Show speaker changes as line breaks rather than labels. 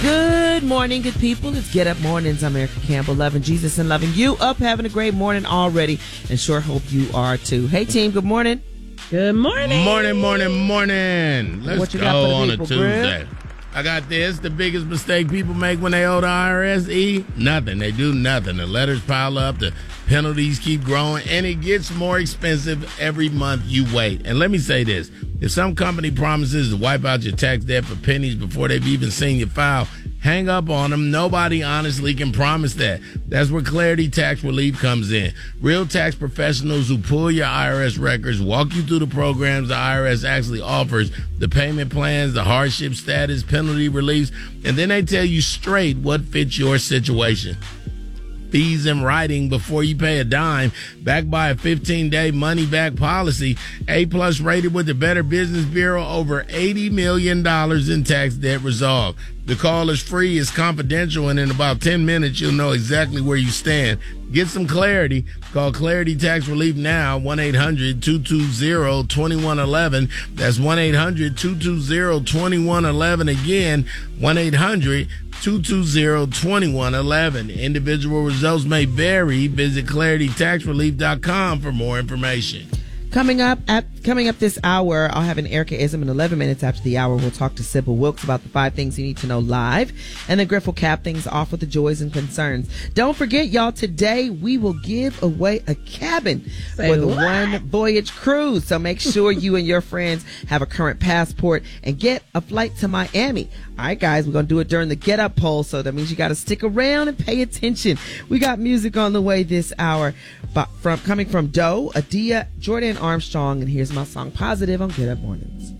Good morning, good people. It's Get Up Mornings. I'm Erica Campbell, loving Jesus and loving you. Up, having a great morning already, and sure hope you are too. Hey, team, good morning.
Good morning.
Morning. Let's go on a Tuesday.
Griff?
I got this. The biggest mistake people make when they owe the IRS, nothing. They do nothing. The letters pile up, the penalties keep growing, and it gets more expensive every month you wait. And let me say this. If some company promises to wipe out your tax debt for pennies before they've even seen your file, hang up on them. Nobody honestly can promise that. That's where Clarity Tax Relief comes in. Real tax professionals who pull your IRS records, walk you through the programs the IRS actually offers, the payment plans, the hardship status, penalty reliefs, and then they tell you straight what fits your situation. Fees in writing before you pay a dime, backed by a 15-day money-back policy, A-plus rated with the Better Business Bureau, over $80 million in tax debt resolved. The call is free, it's confidential, and in about 10 minutes, you'll know exactly where you stand. Get some clarity. Call Clarity Tax Relief now, 1-800-220-2111. That's 1-800-220-2111. Again, 1-800-220-2111. Individual results may vary. Visit claritytaxrelief.com for more information.
Coming up this hour, I'll have an Erica Ism in 11 minutes after the hour. We'll talk to Sybil Wilkes about the 5 things you need to know live. And then Griff will cap things off with the joys and concerns. Don't forget, y'all, today we will give away a cabin for the One Voyage cruise. So make sure you and your friends have a current passport and get a flight to Miami. All right, guys, we're going to do it during the Get Up poll. So that means you got to stick around and pay attention. We got music on the way this hour coming from Doe, Adia, Jordan Armstrong, and here's my song Positive on Get Up Mornings.